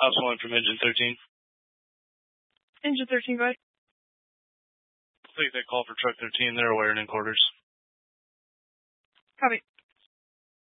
House 1 from Engine 13. Engine 13, go ahead. Take that call for Truck 13. They're wired in quarters. Copy.